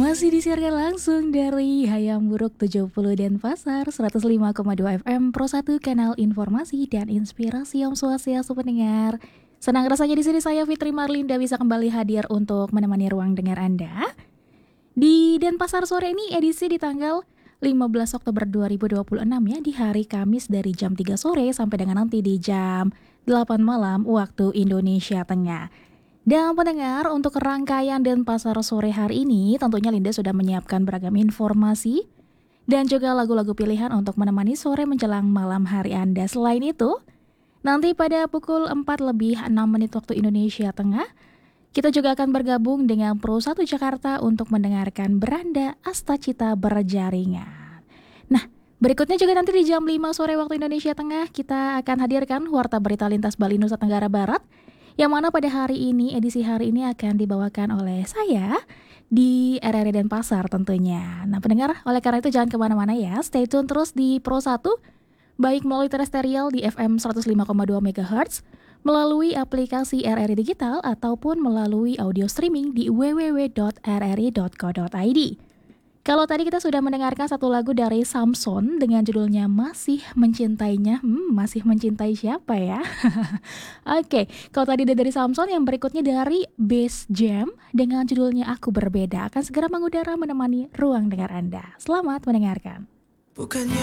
Masih disiarkan langsung dari Hayam Buruk 70 Denpasar 105,2 FM Pro 1 Kanal Informasi dan Inspirasi Om Swastiastu pendengar. Senang rasanya di sini saya Fitri Marlinda bisa kembali hadir untuk menemani ruang dengar Anda. Di Denpasar sore ini edisi di tanggal 15 Oktober 2026 ya, di hari Kamis dari jam 3 sore sampai dengan nanti di jam 8 malam waktu Indonesia Tengah. Dan pendengar, untuk rangkaian Denpasar sore hari ini tentunya Linda sudah menyiapkan beragam informasi dan juga lagu-lagu pilihan untuk menemani sore menjelang malam hari Anda. Selain itu, nanti pada pukul 4 lebih 6 menit waktu Indonesia Tengah, kita juga akan bergabung dengan Pro 1 Jakarta untuk mendengarkan Beranda Astacita Berjaringan. Nah, berikutnya juga nanti di jam 5 sore waktu Indonesia Tengah, kita akan hadirkan Warta Berita Lintas Bali Nusa Tenggara Barat, yang mana pada hari ini, edisi hari ini akan dibawakan oleh saya di RRI Denpasar tentunya. Nah pendengar, oleh karena itu jangan kemana-mana ya, stay tune terus di Pro 1, baik melalui terestrial di FM 105,2 MHz, melalui aplikasi RRI Digital, ataupun melalui audio streaming di www.rri.co.id. Kalau tadi kita sudah mendengarkan satu lagu dari Samson dengan judulnya Masih Mencintainya. Masih mencintai siapa ya? Oke, kalau tadi dari Samson, yang berikutnya dari Bass Jam dengan judulnya Aku Berbeda akan segera mengudara menemani ruang dengar Anda. Selamat mendengarkan. Bukannya